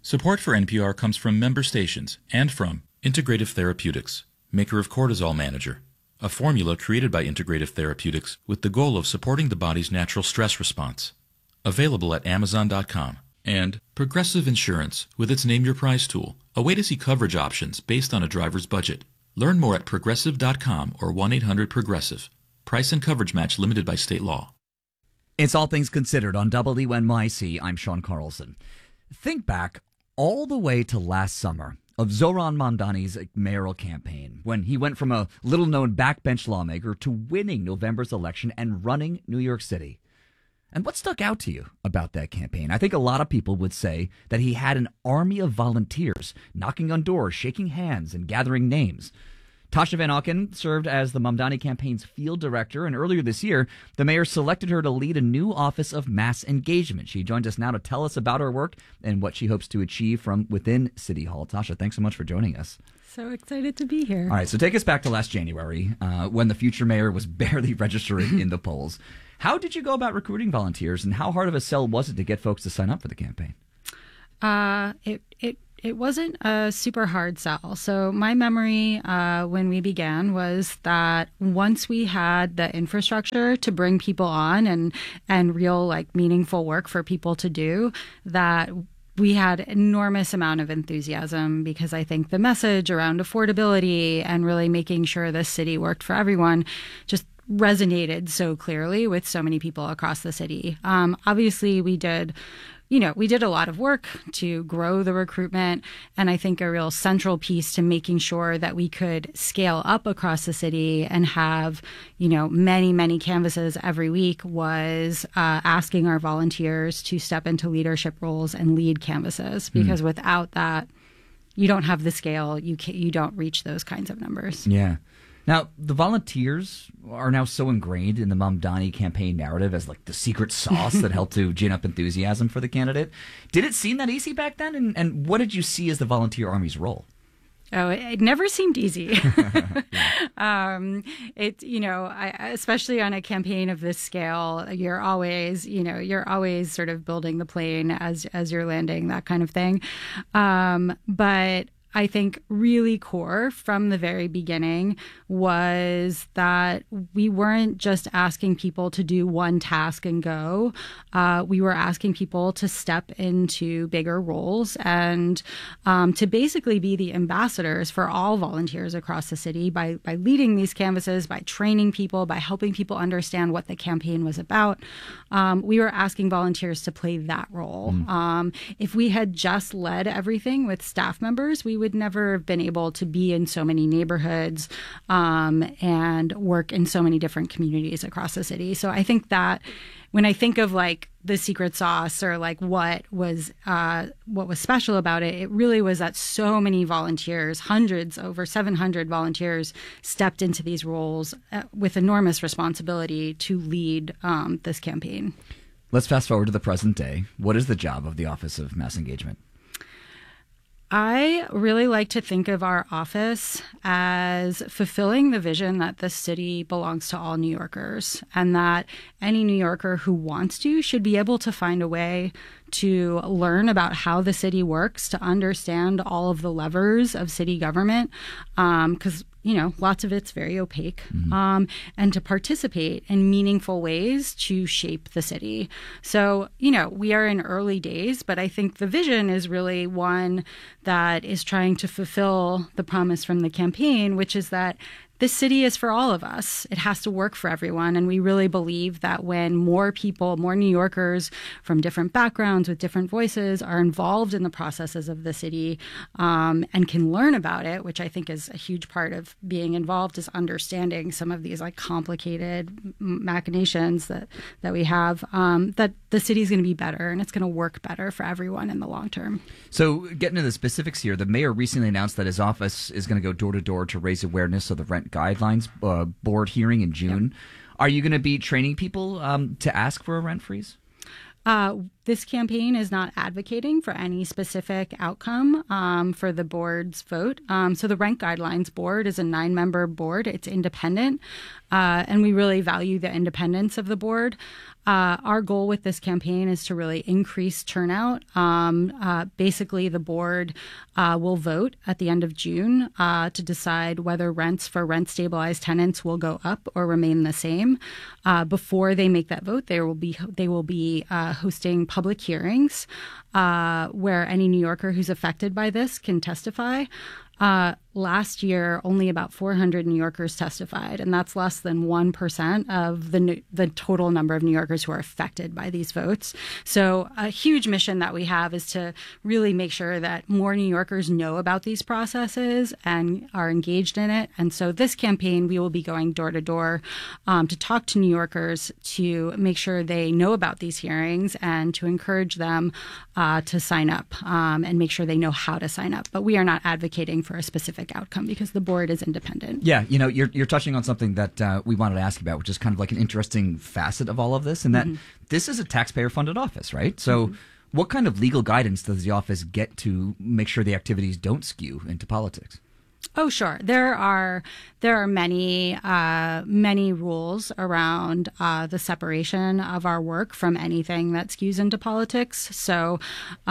Support for NPR comes from member stations and from Integrative Therapeutics, maker of Cortisol Manager, a formula created by Integrative Therapeutics with the goal of supporting the body's natural stress response. Available at Amazon.com. And Progressive Insurance with its Name Your Price tool, a way to see coverage options based on a driver's budget. Learn more at Progressive.com or 1-800-PROGRESSIVE. Price and coverage match limited by state law. It's All Things Considered on WNYC. I'm Sean Carlson. Think back all the way to last summer of Zohran Mamdani's mayoral campaign, when he went from a little-known backbench lawmaker to winning November's election and running New York City. And what stuck out to you about that campaign? I think a lot of people would say that he had an army of volunteers knocking on doors, shaking hands, and gathering names. Tasha Van Auken served as the Mamdani campaign's field director, and earlier this year, the mayor selected her to lead a new office of mass engagement. She joins us now to tell us about her work and what she hopes to achieve from within City Hall. Tasha, thanks so much for joining us. So excited to be here. All right, so take us back to last January when the future mayor was barely registering in the polls. How did you go about recruiting volunteers, and how hard of a sell was it to get folks to sign up for the campaign? It wasn't a super hard sell. So my memory when we began was that once we had the infrastructure to bring people on and real like meaningful work for people to do, that we had enormous amount of enthusiasm, because I think the message around affordability and really making sure the city worked for everyone just resonated so clearly with so many people across the city. Obviously, we did a lot of work to grow the recruitment, and I think a real central piece to making sure that we could scale up across the city and have, many, many canvases every week was asking our volunteers to step into leadership roles and lead canvases, because without that, you don't have the scale, you don't reach those kinds of numbers. Yeah. Now, the volunteers are now so ingrained in the Mamdani campaign narrative as like the secret sauce that helped to gin up enthusiasm for the candidate. Did it seem that easy back then? And what did you see as the volunteer army's role? Oh, it never seemed easy. Especially on a campaign of this scale, you're always sort of building the plane as you're landing, that kind of thing. But I think really core from the very beginning was that we weren't just asking people to do one task and go. We were asking people to step into bigger roles and to basically be the ambassadors for all volunteers across the city by leading these canvases, by training people, by helping people understand what the campaign was about. We were asking volunteers to play that role. If we had just led everything with staff members, we would never have been able to be in so many neighborhoods and work in so many different communities across the city. So I think that when I think of like the secret sauce or like what was special about it, it really was that so many volunteers, over 700 volunteers, stepped into these roles with enormous responsibility to lead this campaign. Let's fast forward to the present day. What is the job of the Office of Mass Engagement? I really like to think of our office as fulfilling the vision that the city belongs to all New Yorkers, and that any New Yorker who wants to should be able to find a way to learn about how the city works, to understand all of the levers of city government, because lots of it's very opaque, and to participate in meaningful ways to shape the city. So, we are in early days, but I think the vision is really one that is trying to fulfill the promise from the campaign, which is that this city is for all of us. It has to work for everyone. And we really believe that when more people, more New Yorkers from different backgrounds with different voices are involved in the processes of the city and can learn about it, which I think is a huge part of being involved, is understanding some of these like complicated machinations that we have, that the city is going to be better and it's going to work better for everyone in the long term. So getting to the specifics here, the mayor recently announced that his office is going to go door to door to raise awareness of the rent guidelines board hearing in June. Yep. Are you going to be training people to ask for a rent freeze? this campaign is not advocating for any specific outcome for the board's vote. So the Rent Guidelines Board is a 9-member board. It's independent, and we really value the independence of the board. Our goal with this campaign is to really increase turnout. Basically, the board will vote at the end of June to decide whether rents for rent-stabilized tenants will go up or remain the same. Before they make that vote, they will be hosting public hearings where any New Yorker who's affected by this can testify. Last year, only about 400 New Yorkers testified, and that's less than 1% of the total number of New Yorkers who are affected by these votes. So a huge mission that we have is to really make sure that more New Yorkers know about these processes and are engaged in it. And so this campaign, we will be going door to door to talk to New Yorkers to make sure they know about these hearings and to encourage them to sign up and make sure they know how to sign up. But we are not advocating for a specific outcome because the board is independent. Yeah, you're touching on something that we wanted to ask you about, which is kind of like an interesting facet of all of this, and that this is a taxpayer-funded office, right? So what kind of legal guidance does the office get to make sure the activities don't skew into politics? Oh, sure. There are many rules around the separation of our work from anything that skews into politics. So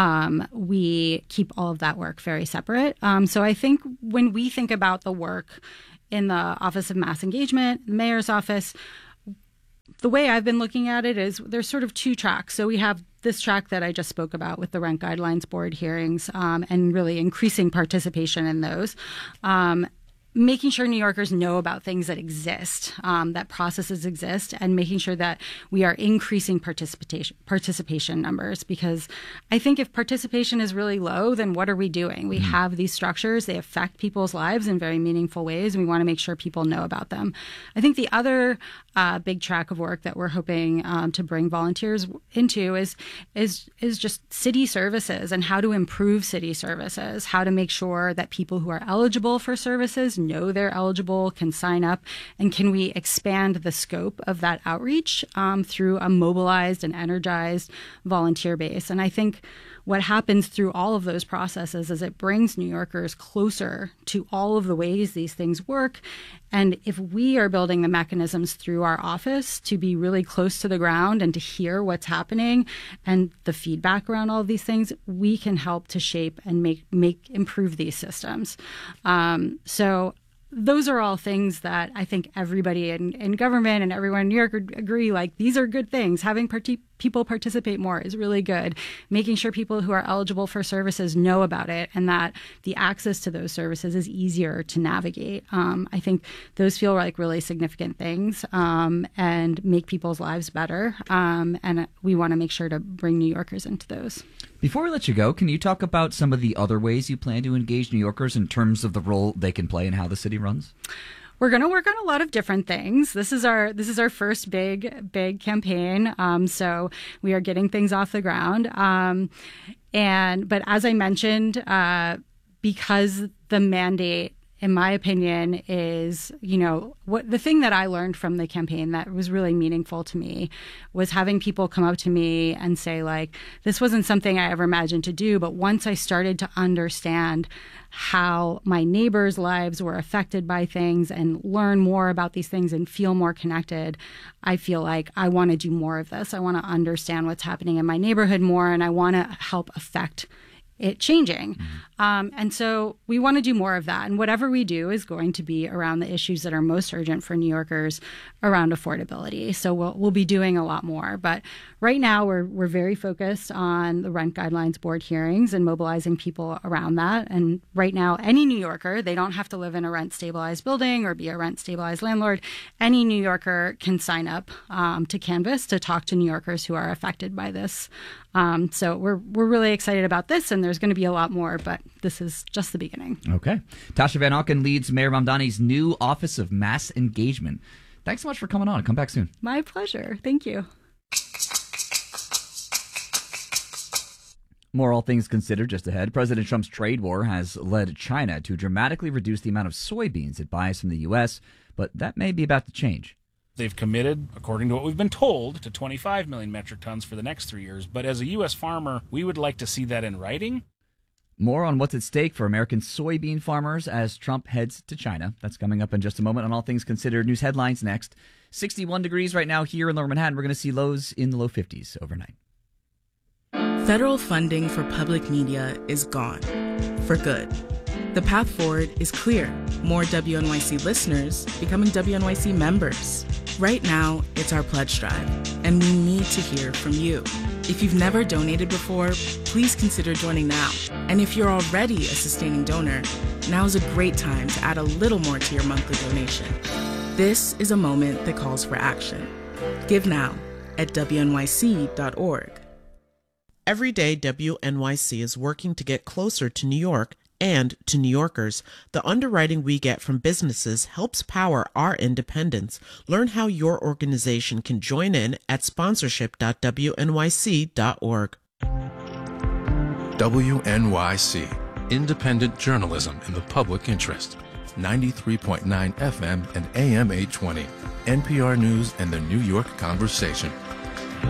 we keep all of that work very separate. So I think when we think about the work in the Office of Mass Engagement, the mayor's office, the way I've been looking at it is there's sort of two tracks. So we have this track that I just spoke about with the Rent Guidelines Board hearings and really increasing participation in those. Making sure New Yorkers know about things that exist, that processes exist, and making sure that we are increasing participation numbers. Because I think if participation is really low, then what are we doing? We have these structures, they affect people's lives in very meaningful ways, and we want to make sure people know about them. I think the other big track of work that we're hoping to bring volunteers into is just city services and how to improve city services, how to make sure that people who are eligible for services know they're eligible, can sign up, and can we expand the scope of that outreach through a mobilized and energized volunteer base. And I think what happens through all of those processes is it brings New Yorkers closer to all of the ways these things work. And if we are building the mechanisms through our office to be really close to the ground and to hear what's happening and the feedback around all of these things, we can help to shape and improve these systems. So those are all things that I think everybody in government and everyone in New York agree, like, these are good things. Having people participate more is really good. Making sure people who are eligible for services know about it and that the access to those services is easier to navigate. I think those feel like really significant things and make people's lives better. And we want to make sure to bring New Yorkers into those. Before we let you go, can you talk about some of the other ways you plan to engage New Yorkers in terms of the role they can play in how the city runs? We're going to work on a lot of different things. This is our first big campaign. So we are getting things off the ground. But as I mentioned, because the mandate, in my opinion, is, what the thing that I learned from the campaign that was really meaningful to me was having people come up to me and say, like, this wasn't something I ever imagined to do. But once I started to understand how my neighbors' lives were affected by things and learn more about these things and feel more connected, I feel like I want to do more of this. I want to understand what's happening in my neighborhood more, and I want to help affect it changing. And so we want to do more of that. And whatever we do is going to be around the issues that are most urgent for New Yorkers around affordability. So we'll be doing a lot more. But right now we're very focused on the Rent Guidelines Board hearings and mobilizing people around that. And right now, any New Yorker, they don't have to live in a rent-stabilized building or be a rent-stabilized landlord. Any New Yorker can sign up to Canvass to talk to New Yorkers who are affected by this. So we're really excited about this, and there's going to be a lot more, but this is just the beginning. Okay. Tasha Van Auken leads Mayor Mamdani's new Office of Mass Engagement. Thanks so much for coming on. Come back soon. My pleasure. Thank you. More All Things Considered just ahead. President Trump's trade war has led China to dramatically reduce the amount of soybeans it buys from the U.S., but that may be about to change. They've committed, according to what we've been told, to 25 million metric tons for the next 3 years. But as a U.S. farmer, we would like to see that in writing. More on what's at stake for American soybean farmers as Trump heads to China. That's coming up in just a moment on All Things Considered. News headlines next. 61 degrees right now here in Lower Manhattan. We're going to see lows in the low 50s overnight. Federal funding for public media is gone. For good. The path forward is clear. More WNYC listeners becoming WNYC members. Right now, it's our pledge drive, and we need to hear from you. If you've never donated before, please consider joining now. And if you're already a sustaining donor, now's a great time to add a little more to your monthly donation. This is a moment that calls for action. Give now at WNYC.org. Every day, WNYC is working to get closer to New York and to New Yorkers. The underwriting we get from businesses helps power our independence. Learn how your organization can join in at sponsorship.wnyc.org. WNYC, independent journalism in the public interest. 93.9 FM and AM 820. NPR News and the New York Conversation.